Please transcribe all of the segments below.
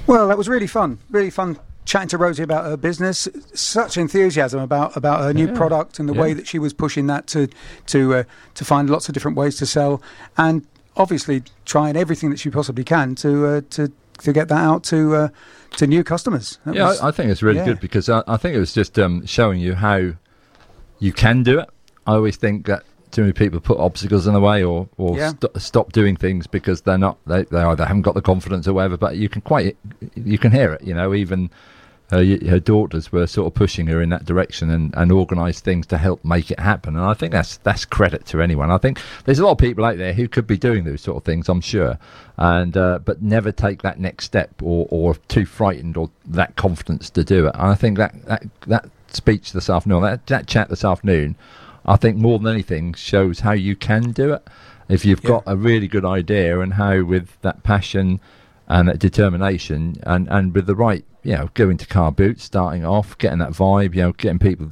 Well, that was really fun. Really fun chatting to Rosie about her business. Such enthusiasm about her new product and the way that she was pushing that to find lots of different ways to sell, and obviously trying everything that she possibly can to get that out to new customers. I think it's really good, because I think it was just showing you how you can do it. I always think that too many people put obstacles in the way or stop doing things because they either haven't got the confidence or whatever. But you can hear it. Even her daughters were sort of pushing her in that direction and organised things to help make it happen. And I think that's credit to anyone. I think there's a lot of people out there who could be doing those sort of things, I'm sure, and but never take that next step or too frightened or that confidence to do it. And I think that speech this afternoon, that chat this afternoon, I think more than anything shows how you can do it if you've got a really good idea, and how with that passion and that determination and with the right, going to car boots, starting off, getting that vibe, getting people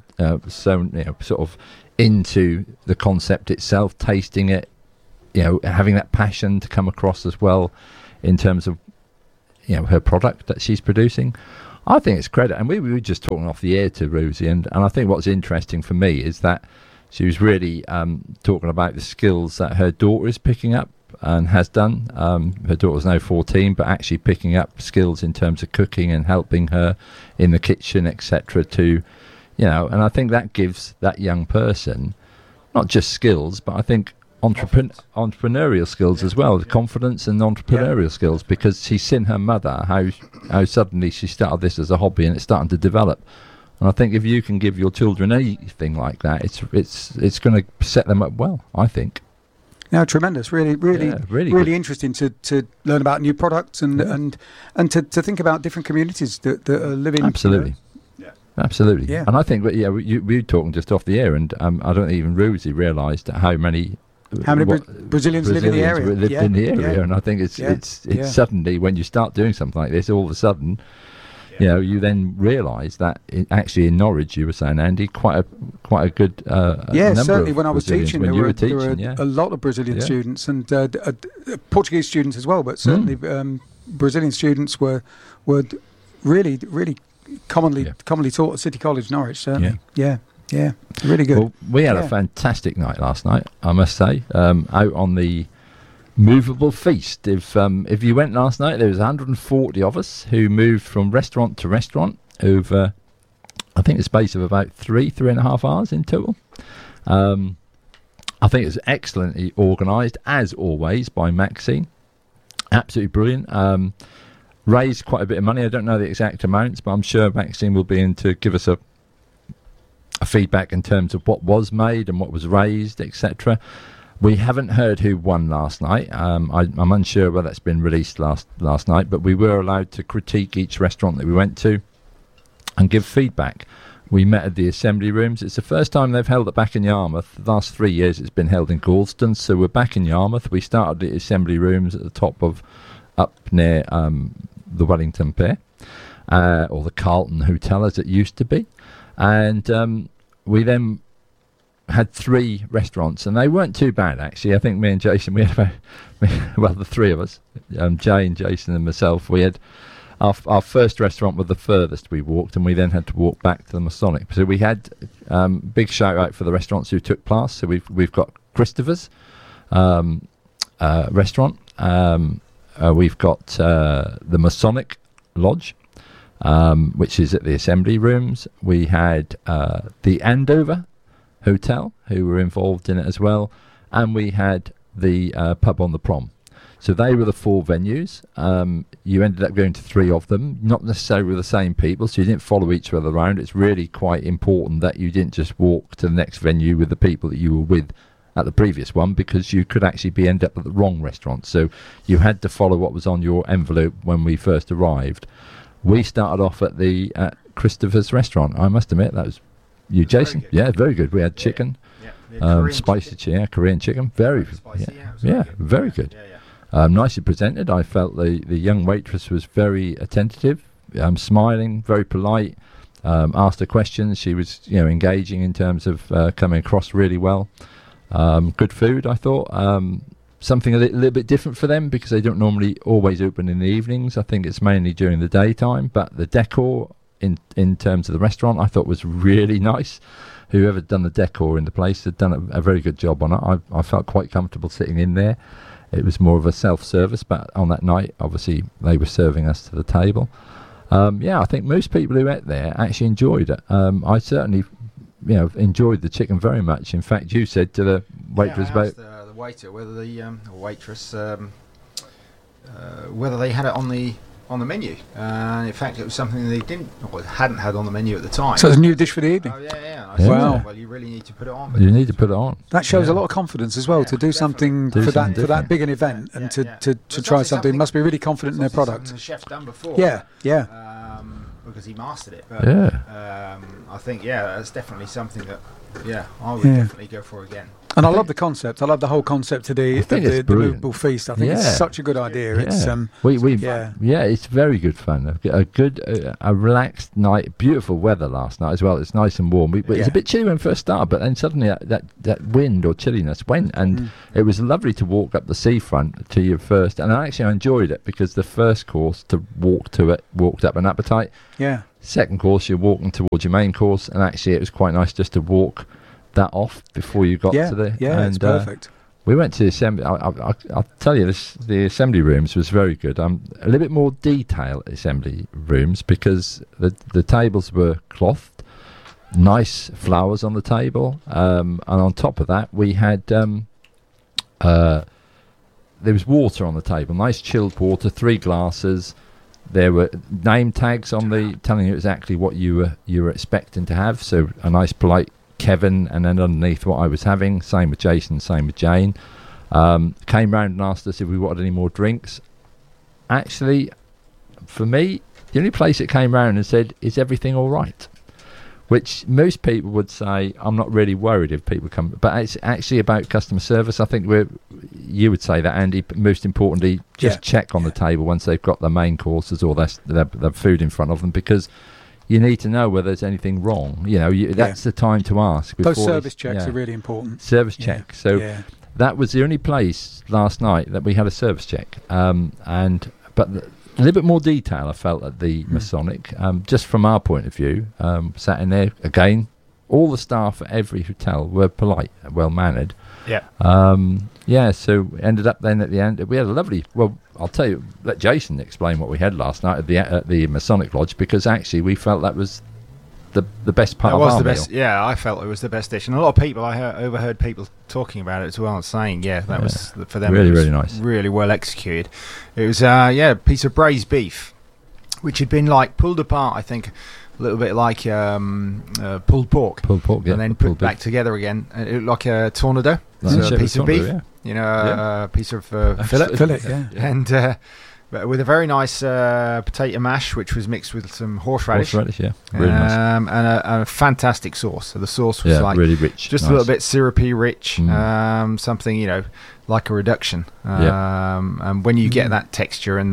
sort of into the concept itself, tasting it, having that passion to come across as well in terms of her product that she's producing. I think it's credit. And we were just talking off the air to Rosie, and I think what's interesting for me is that she was really talking about the skills that her daughter is picking up and has done. Her daughter's now 14, but actually picking up skills in terms of cooking and helping her in the kitchen, etc. And I think that gives that young person not just skills, but I think entrepreneurial skills as well, the confidence and entrepreneurial skills, because she's seen her mother how suddenly she started this as a hobby and it's starting to develop. And I think if you can give your children anything like that, it's going to set them up well, I think. No, tremendous. Really interesting to learn about new products and to think about different communities that are living. Absolutely. Absolutely. Yeah. And I think we were talking just off the air, and I don't think even Rosie realised how many Brazilians live in the area. Lived in the area, and I think it's suddenly, when you start doing something like this, all of a sudden, you then realise that actually in Norwich, you were saying, Andy, quite a good number certainly. Of when I was teaching, there were a lot of Brazilian students and Portuguese students as well, but certainly Brazilian students were really commonly taught at City College, Norwich. Certainly, yeah, really good. Well, we had a fantastic night last night, I must say, out on the movable feast. If you went last night, there was 140 of us who moved from restaurant to restaurant over, I think, a space of about 3.5 hours in total. I think it was excellently organised, as always, by Maxine. Absolutely brilliant. Raised quite a bit of money. I don't know the exact amounts, but I'm sure Maxine will be in to give us a feedback in terms of what was made and what was raised, etc. We haven't heard who won last night. I'm unsure whether that's been released last night, but we were allowed to critique each restaurant that we went to and give feedback. We met at the Assembly Rooms. It's the first time they've held it back in Yarmouth. The last 3 years it's been held in Gorleston, so we're back in Yarmouth. We started at the Assembly Rooms at the top of, up near the Wellington Pier, or the Carlton Hotel as it used to be. And we then had 3 restaurants, and they weren't too bad, actually. I think me and Jason, we had about, the 3 of us, Jay and Jason and myself, we had our first restaurant was the furthest we walked, and we then had to walk back to the Masonic. So we had big shout out for the restaurants who took part. So we've got Christopher's restaurant, we've got the Masonic Lodge, which is at the Assembly Rooms. We had the Andover Hotel, who were involved in it as well, and we had the pub on the Prom. So they were the 4 venues. You ended up going to 3 of them, not necessarily with the same people, so you didn't follow each other around. It's really quite important that you didn't just walk to the next venue with the people that you were with at the previous one, because you could actually end up at the wrong restaurant. So you had to follow what was on your envelope when we first arrived. We started off at the Christopher's restaurant. I must admit, that was you, Jason. Yeah, very good. We had chicken, spicy chicken, Korean chicken, very very good. Nicely presented. I felt the young waitress was very attentive, smiling, very polite. Asked her questions. She was engaging in terms of coming across really well. Good food, I thought. something a little bit different for them because they don't normally always open in the evenings. I think it's mainly during the daytime. But the decor in terms of the restaurant, I thought was really nice. Whoever done the decor in the place had done a very good job on it. I felt quite comfortable sitting in there. It was more of a self-service, but on that night, obviously, they were serving us to the table. I think most people who ate there actually enjoyed it. I certainly, enjoyed the chicken very much. In fact, you said to the waitress about the waiter whether the waitress whether they had it on the menu. In fact, it was something they hadn't had on the menu at the time. So it's a new dish for the evening. Oh yeah. Wow. Well, you really need to put it on. You need to put it on. That shows a lot of confidence as well to do something for that big an event and to try something. Must be really confident in their product. The chef's done before. Yeah. Because he mastered it. But, I think that's definitely something that I would definitely go for again. And I love the concept. I love the whole concept of the movable feast. I think it's such a good idea. It's it's very good fun. A good, a relaxed night. Beautiful weather last night as well. It's nice and warm. It's a bit chilly when we first started, but then suddenly that wind or chilliness went, and it was lovely to walk up the seafront to your first. And I enjoyed it because the first course to walked up an appetite. Yeah. Second course, you're walking towards your main course, and actually it was quite nice just to walk that off before you got to the it's perfect. We went to the assembly. I'll tell you this: the assembly rooms was very good. A little bit more detail at the assembly rooms because the tables were clothed, nice flowers on the table, and on top of that we had there was water on the table, nice chilled water, 3 glasses. There were name tags on telling you exactly what you were expecting to have. So a nice polite Kevin, and then underneath what I was having. Same with Jason, same with Jane. Came round and asked us if we wanted any more drinks. Actually, for me, the only place it came round and said, "Is everything all right?" Which most people would say, I'm not really worried if people come. But it's actually about customer service. I think you would say that, Andy. But most importantly, just check on the table once they've got their main courses or their food in front of them, because you need to know whether there's anything wrong. That's the time to ask. Those service checks are really important. Service check. So that was the only place last night that we had a service check. But a little bit more detail I felt at the Masonic, just from our point of view. Sat in there again. All the staff at every hotel were polite, well mannered. Yeah. So ended up then at the end. We had a lovely. Well, I'll tell you. Let Jason explain what we had last night at the Masonic Lodge, because actually we felt that was the best part of our meal. Best. Yeah, I felt it was the best dish, and a lot of people overheard people talking about it as well, saying that was for them really really nice, really well executed. It was a piece of braised beef, which had been pulled apart, I think. A little bit like pulled pork, and then put back together again. It looked like a tornado, a piece of beef, a piece of fillet, and with a very nice potato mash, which was mixed with some horseradish, really nice, and a fantastic sauce. So the sauce was really rich, just a little bit syrupy, rich, something like a reduction. And when you get that texture and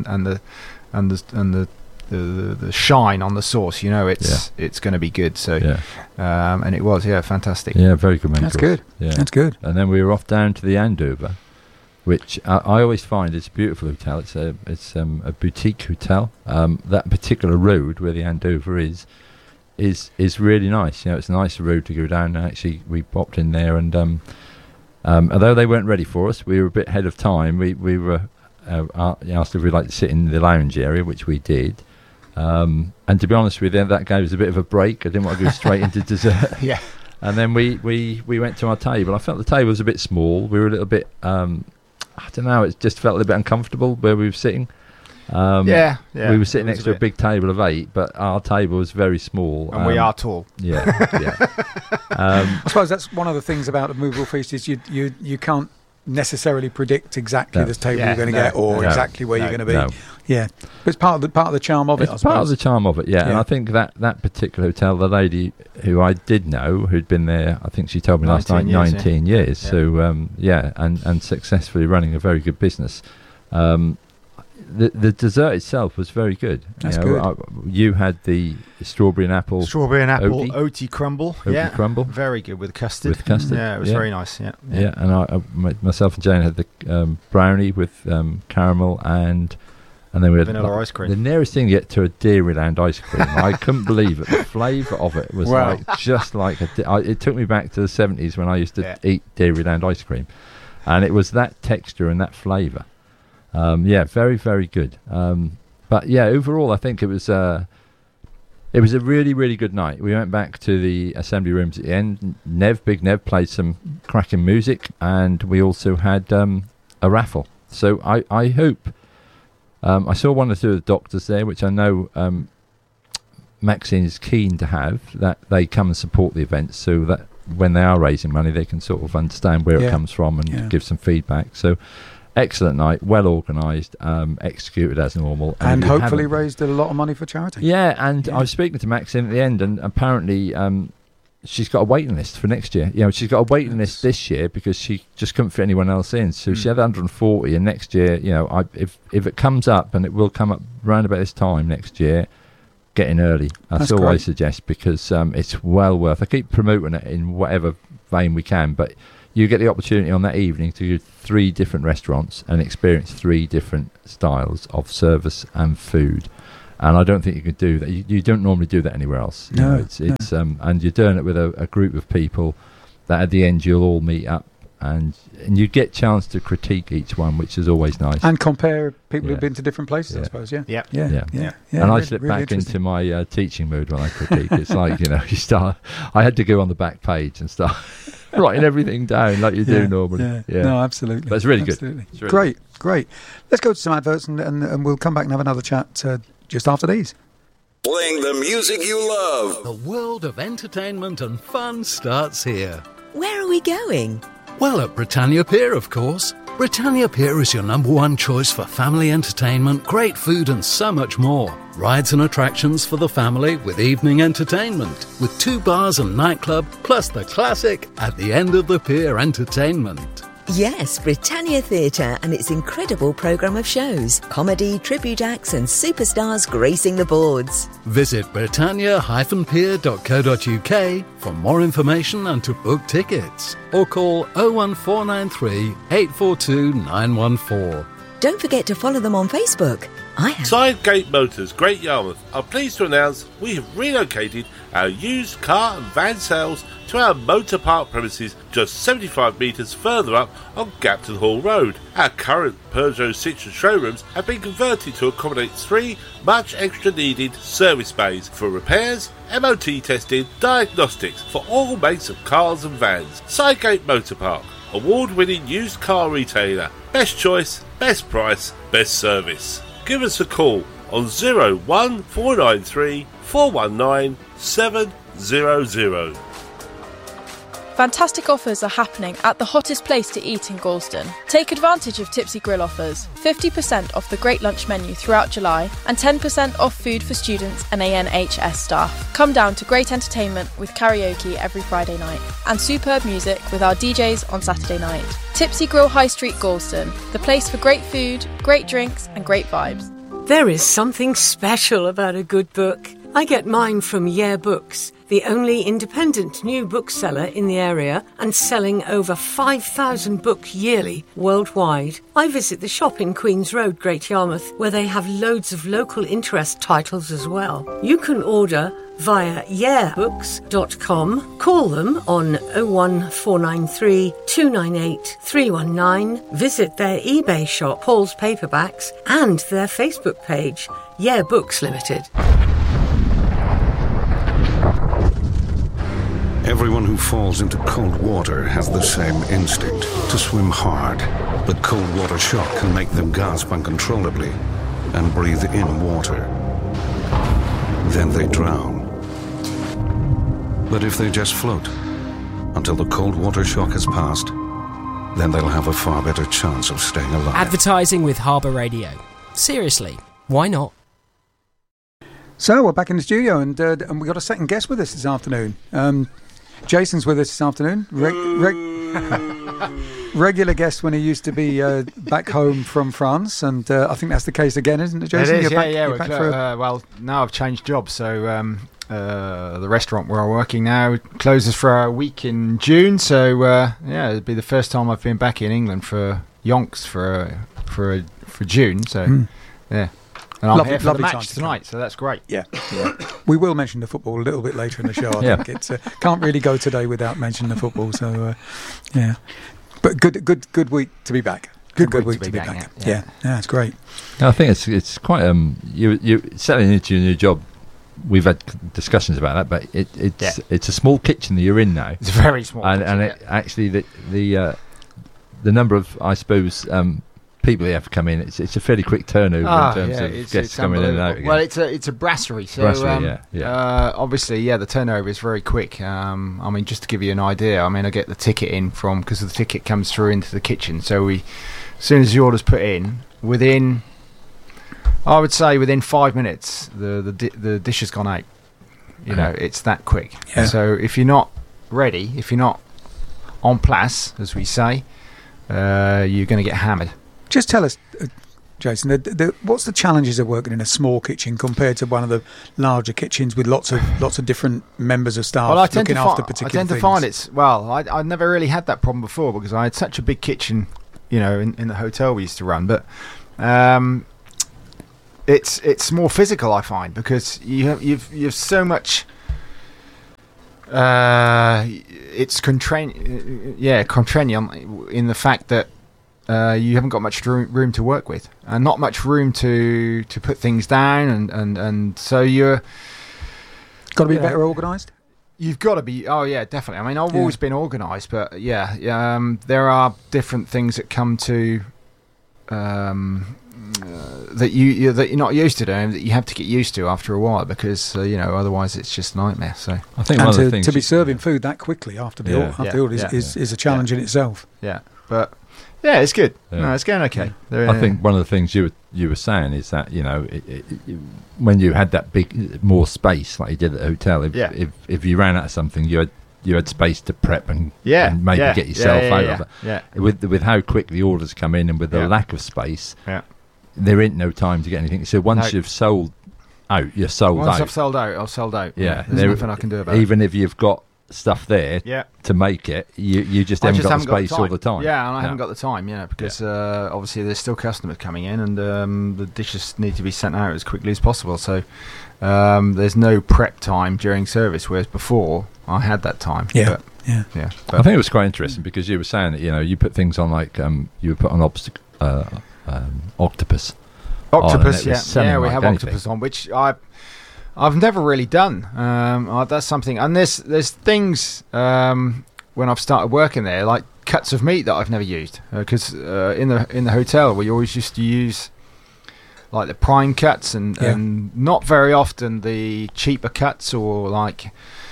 the shine on the sauce, it's going to be good. So, and it was, fantastic. Yeah, very good. That's good. Yeah, that's good. And then we were off down to the Andover, which I always find is a beautiful hotel. It's a boutique hotel. That particular road where the Andover is really nice. It's a nice road to go down. And actually, we popped in there, and although they weren't ready for us, we were a bit ahead of time. We were asked if we'd like to sit in the lounge area, which we did. And to be honest with you, that gave us a bit of a break. I didn't want to go straight into dessert. Yeah. And then we went to our table. I felt the table was a bit small. We were a little bit, I don't know, it just felt a little bit uncomfortable where we were sitting. We were sitting next to a big table of 8, but our table was very small. And we are tall. Yeah. I suppose that's one of the things about the movable feast is you can't necessarily predict exactly the table you're going to get or exactly where you're going to be. No. Yeah, but it's part of the charm of it. It's part of the charm of it. Yeah, and I think that particular hotel, the lady who I did know, who'd been there, I think she told me last night, 19 years. Yeah. So and successfully running a very good business. the dessert itself was very good. That's good. You had the strawberry and apple oaty crumble. Crumble. Very good with custard. Yeah, it was very nice. Yeah. And myself and Jane had the brownie with caramel and then we had vanilla ice cream. The nearest thing yet to a Dairyland ice cream. I couldn't believe it. The flavour of it was just like it took me back to the 70s when I used to eat Dairyland ice cream, and it was that texture and that flavour. Very, very good. But yeah, overall, I think it was a really, really good night. We went back to the assembly rooms at the end. Big Nev played some cracking music, and we also had a raffle. So I hope. I saw one or two of the doctors there, which I know Maxine is keen to have, that they come and support the events so that when they are raising money, they can sort of understand where it comes from and give some feedback. So, excellent night, well organised, executed as normal. And hopefully raised a lot of money for charity. Yeah, and I was speaking to Maxine at the end, and apparently she's got a waiting list for next year. She's got a waiting list this year because she just couldn't fit anyone else in. So she had 140, and next year, if it comes up, and it will come up round about this time next year, get in early. That's all I suggest, because it's well worth. I keep promoting it in whatever vein we can, but you get the opportunity on that evening to go to 3 different restaurants and experience 3 different styles of service and food. And I don't think you could do that. You don't normally do that anywhere else. It's and you're doing it with a group of people that at the end you'll all meet up and you get a chance to critique each one, which is always nice. And compare people who've been to different places, I suppose. Yeah. And I slip back into my teaching mood when I critique. It's like you start. I had to go on the back page and start writing everything down like you do normally. Yeah. No, absolutely. But it's really good. It's really great. Let's go to some adverts and we'll come back and have another chat just after these. Playing the music you love. The world of entertainment and fun starts here. Where are we going? Well, at Britannia Pier, of course. Britannia Pier is your #1 choice for family entertainment, great food and so much more. Rides and attractions for the family with evening entertainment, with 2 bars and nightclub, plus the classic At the End of the Pier entertainment. Yes, Britannia Theatre and its incredible programme of shows, comedy, tribute acts and superstars gracing the boards. Visit britannia-pier.co.uk for more information and to book tickets. Or call 01493 842 914. Don't forget to follow them on Facebook. I have. Sidegate Motors, Great Yarmouth, are pleased to announce we have relocated our used car and van sales to our motor park premises just 75 metres further up on Gapton Hall Road. Our current Peugeot Citroën showrooms have been converted to accommodate 3 much extra needed service bays for repairs, MOT testing, diagnostics for all makes of cars and vans. Sidegate Motor Park, award-winning used car retailer. Best choice, best price, best service. Give us a call on 01493 419 700. Fantastic offers are happening at the hottest place to eat in Gorleston. Take advantage of Tipsy Grill offers. 50% off the great lunch menu throughout July and 10% off food for students and ANHS staff. Come down to great entertainment with karaoke every Friday night and superb music with our DJs on Saturday night. Tipsy Grill High Street, Gorleston, the place for great food, great drinks and great vibes. There is something special about a good book. I get mine from Books, the only independent new bookseller in the area and selling over 5,000 books yearly worldwide. I visit the shop in Queen's Road, Great Yarmouth, where they have loads of local interest titles as well. You can order via yeahbooks.com. Call them on 01493 298 319. Visit their eBay shop, Paul's Paperbacks, and their Facebook page, Yeah Books Limited. Everyone who falls into cold water has the same instinct, to swim hard. But cold water shock can make them gasp uncontrollably and breathe in water. Then they drown. But if they just float until the cold water shock has passed, then they'll have a far better chance of staying alive. Advertising with Harbour Radio. Seriously, why not? So we're back in the studio and we've got a second guest with us this afternoon. Jason's with us this afternoon. Regular guest when he used to be back home from France, and I think that's the case again, isn't it, Jason? It is, well, now I've changed jobs, so the restaurant where I'm working now closes for a week in June, so it'd be the first time I've been back in England for Yonks for June, so yeah. And I'm here for the match tonight, so that's great. Yeah. We will mention the football a little bit later in the show. I think it's can't really go today without mentioning the football. So yeah, but good week to be back. Good week to be back. Yeah, it's great. I think it's quite you settling into your new job. We've had discussions about that, but it's a small kitchen that you're in now. It's very small, and actually the number of, I suppose, people you have to come in. It's a fairly quick turnover in terms of guests coming in and out again. Well, it's a brasserie, so obviously, the turnover is very quick. I mean, just to give you an idea, I get the ticket in because the ticket comes through into the kitchen. So as soon as the order's put in, within 5 minutes, the dish has gone out. It's that quick. Yeah. So if you're not ready, if you're not en place, as we say, you're going to get hammered. Just tell us, Jason, what's the challenges of working in a small kitchen compared to one of the larger kitchens with lots of different members of staff looking after particular things? I tend to find I never really had that problem before because I had such a big kitchen, in the hotel we used to run. But it's more physical, I find, because you've so much. It's contraignant in the fact that you haven't got much room to work with, and not much room to put things down, and so you're got to be better organised. You've got to be. Oh yeah, definitely. I mean, I've always been organised, but there are different things that come to that you're not used to doing, that you have to get used to after a while, because otherwise it's just a nightmare. So I think one of the things to be serving food that quickly after the order is a challenge in itself. Yeah, but. Yeah, it's good. Yeah. No, it's going okay. I think one of the things you were saying is that when you had that more space like you did at the hotel, if you ran out of something, you had space to prep and maybe get yourself out of it. Yeah. With how quick the orders come in and with the lack of space, there ain't no time to get anything. So once you've sold out, you're sold out. Once I've sold out, I've sold out. Yeah, there's nothing I can do about it. Even if you've got stuff there to make it, you just haven't got the space all the time. Yeah, and I haven't got the time, because obviously there's still customers coming in, and the dishes need to be sent out as quickly as possible. So there's no prep time during service, whereas before I had that time. Yeah. I think it was quite interesting because you were saying that you put things on like you would put on octopus. Octopus, we have octopus on, which I've never really done. That's something, and there's things when I've started working there, like cuts of meat that I've never used, because in the hotel we always used to use like the prime cuts and not very often the cheaper cuts, or like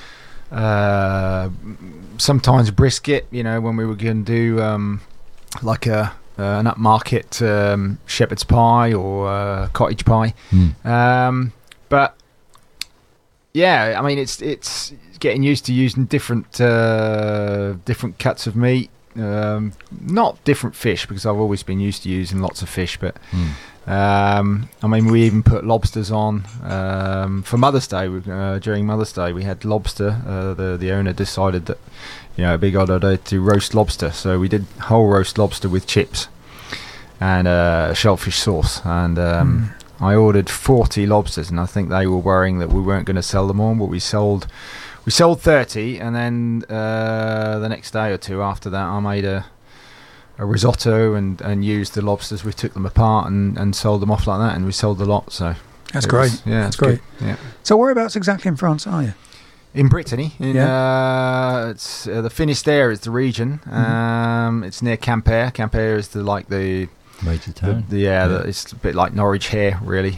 sometimes brisket. When we were going to do like an upmarket shepherd's pie or cottage pie, but. Yeah, I mean it's getting used to using different cuts of meat, not different fish, because I've always been used to using lots of fish. But I mean, we even put lobsters on for Mother's Day. During Mother's Day, we had lobster. The owner decided that a big odd idea to roast lobster, so we did whole roast lobster with chips and shellfish sauce, and. I ordered 40 lobsters, and I think they were worrying that we weren't going to sell them all, but we sold 30, and then the next day or two after that I made a risotto and used the lobsters. We took them apart and sold them off like that, and we sold a lot. So that's great. That's great. Yeah. So whereabouts exactly in France are you? In Brittany. It's the Finistère is the region. It's near Quimper. Quimper is the major town. It's a bit like Norwich here, really.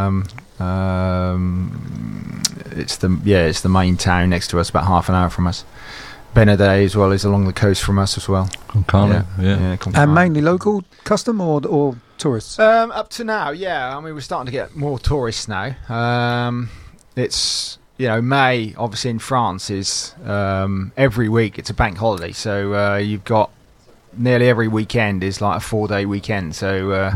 It's the main town next to us, about half an hour from us. Benardet as well is along the coast from us as well. Concarneau, and mainly local custom or tourists? Up to now, I mean, we're starting to get more tourists now. It's May, obviously in France, is every week it's a bank holiday. So you've got nearly every weekend is like a 4-day weekend. So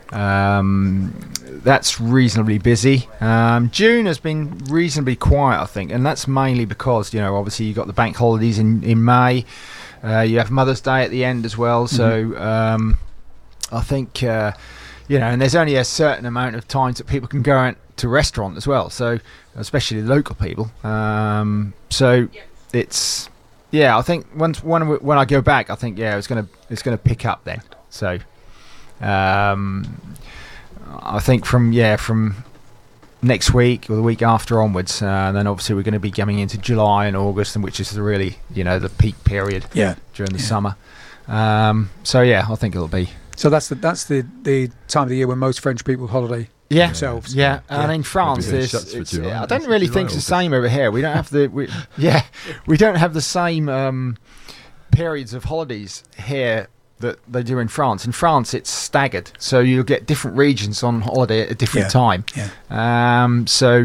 that's reasonably busy. June has been reasonably quiet, I think. And that's mainly because, obviously you've got the bank holidays in May. You have Mother's Day at the end as well. So I think, and there's only a certain amount of times that people can go out to restaurant as well. So especially the local people. So it's, I think when I go back, I think, it's gonna pick up then. So I think from next week or the week after onwards, and then obviously we're going to be coming into July and August, and which is the really the peak period during the summer. So I think it'll be. So that's the time of the year when most French people holiday themselves. Yeah, and in France, I don't really think it's the same over here. We don't have we don't have the same periods of holidays here that they do in France. In France, it's staggered, so you'll get different regions on holiday at a different time. So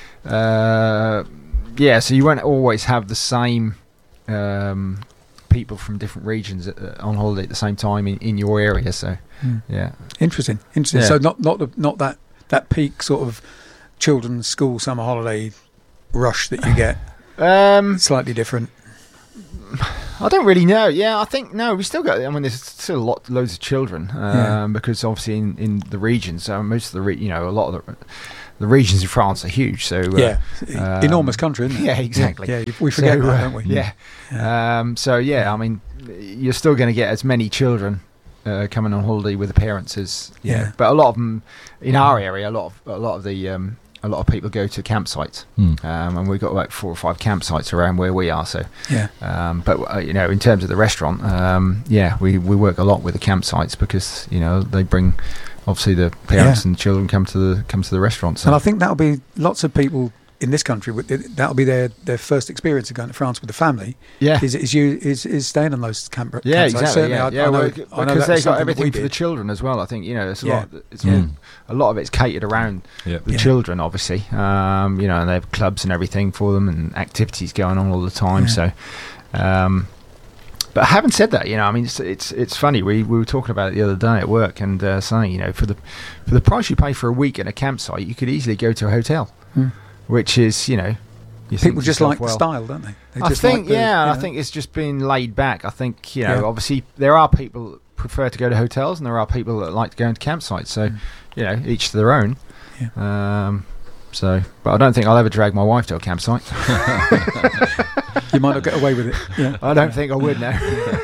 you won't always have the same people from different regions on holiday at the same time in your area. So interesting. Yeah. So not that peak sort of children's school summer holiday rush that you get. Slightly different. I don't really know. I think we still got. I mean, there's still loads of children because obviously in the regions, most of the a lot of the regions in France are huge. So enormous country, isn't it? Yeah, exactly. Yeah, we forget that, don't we? Yeah. I mean, you're still going to get as many children coming on holiday with the parents as but a lot of them in our area, a lot of people go to campsites, and we've got about 4 or 5 campsites around where we are. So, but in terms of the restaurant, we work a lot with the campsites because they bring obviously the parents and children come to the restaurants. So. And I think that'll be lots of people in this country. That'll be their first experience of going to France with the family. Yeah, is staying on those campsites. Yeah, exactly. I know because they've got everything for the children as well. I think it's a lot of it's catered around the children, obviously. And they have clubs and everything for them and activities going on all the time. Yeah. So, but having said that, I mean, it's funny. We were talking about it the other day at work and saying, for the price you pay for a week in a campsite, you could easily go to a hotel. Which is, people just like the style, don't they? I think, I think it's just been laid back. I think, obviously there are people that prefer to go to hotels and there are people that like to go into campsites. So, each to their own. Yeah. But I don't think I'll ever drag my wife to a campsite. You might not get away with it. Yeah. I don't think I would now.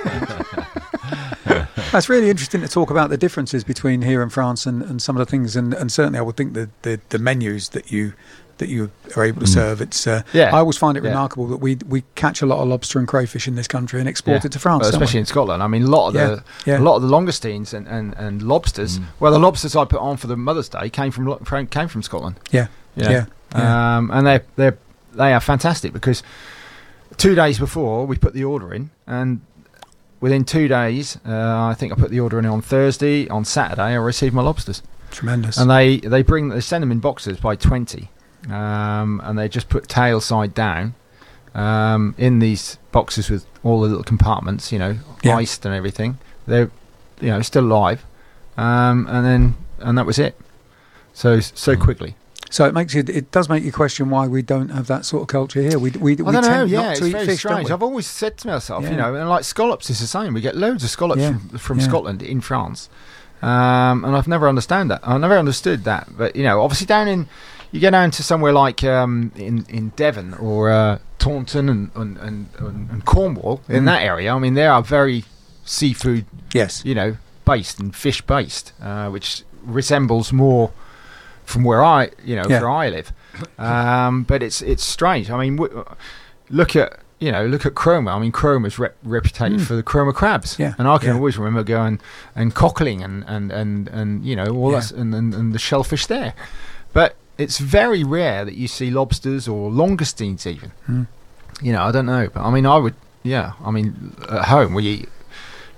That's really interesting to talk about the differences between here and France and some of the things, and certainly I would think the menus that you are able to serve. It's I always find it remarkable that we catch a lot of lobster and crayfish in this country and export it to France, especially in Scotland. I mean, a lot of the langoustines and lobsters. Well, the lobsters I put on for the Mother's Day came from Scotland. And they are fantastic because 2 days before we put the order in, and within 2 days, I think I put the order in on Thursday. On Saturday, I received my lobsters. Tremendous. And they send them in boxes by 20. And they just put tail side down in these boxes with all the little compartments, iced and everything. They're still alive, and that was it. So quickly. So it does make you question why we don't have that sort of culture here. We I don't know. Yeah, it's very fish, strange. I've always said to myself, and like scallops is the same. We get loads of scallops from Scotland in France, and I've never understood that. But obviously you go down to somewhere like in Devon or Taunton and Cornwall, in that area. I mean, they are very seafood, based and fish based, which resembles more from where I live. But it's strange. I mean, look at Cromer. I mean, Cromer's reputed for the Cromer crabs, and I can always remember going and cockling and all that and the shellfish there, but it's very rare that you see lobsters or langoustines even. I don't know, but I mean, I mean, at home we eat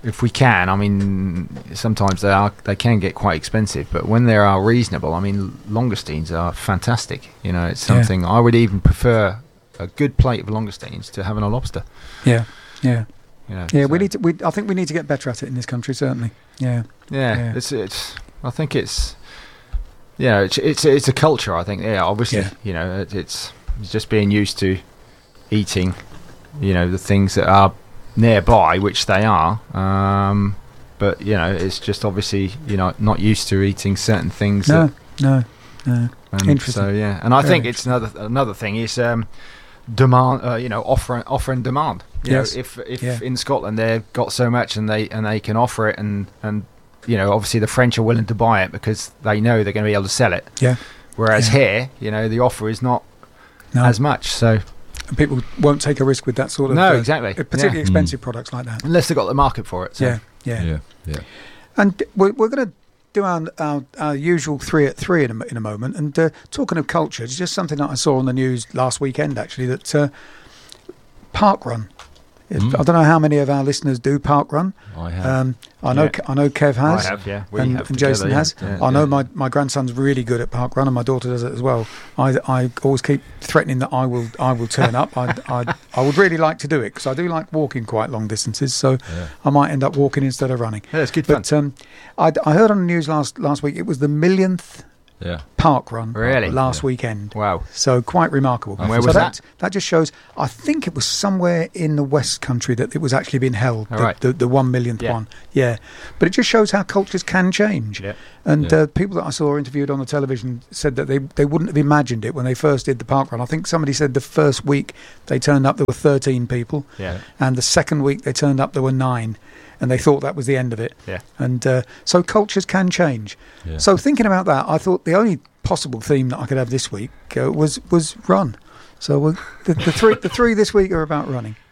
if we can, I mean, sometimes they can get quite expensive, but when they are reasonable, I mean, langoustines are fantastic. You know, it's something I would even prefer a good plate of langoustines to having a lobster. Yeah. You know, so. I think we need to get better at it in this country, certainly. Yeah. It's. I think it's. Yeah, it's a culture. I think. Yeah, obviously, you know, it's just being used to eating, you know, the things that are nearby, which they are. But you know, it's just obviously, you know, not used to eating certain things. No. Interesting. So and I think it's another thing is demand. You know, offer and demand. You know, if in Scotland they've got so much and they can offer it and you know, obviously the French are willing to buy it because they know they're going to be able to sell it. Yeah. Whereas here, you know, the offer is not as much. So and people won't take a risk with that sort of exactly, particularly expensive products like that, unless they've got the market for it. So. Yeah. And we're going to do our usual 3 at 3 in a moment. And talking of culture, it's just something that I saw on the news last weekend actually, that Parkrun. I don't know how many of our listeners do Parkrun. I have. I know Kev has. I have, and Jason has. I know my grandson's really good at Parkrun, and my daughter does it as well. I always keep threatening that I will turn up. I would really like to do it because I do like walking quite long distances, so I might end up walking instead of running. Yeah, it's good fun. But I heard on the news last week it was the millionth Parkrun last weekend. Wow. So quite remarkable. And where was that? That just shows, I think it was somewhere in the West Country that it was actually being held, the 1 millionth one. Yeah. But it just shows how cultures can change. Yeah. And people that I saw interviewed on the television said that they wouldn't have imagined it when they first did the Parkrun. I think somebody said the first week they turned up, there were 13 people. Yeah. And the second week they turned up, there were 9. And they thought that was the end of it. Yeah. And so cultures can change. Yeah. So thinking about that, I thought the only possible theme that I could have this week was run. So the three this week are about running.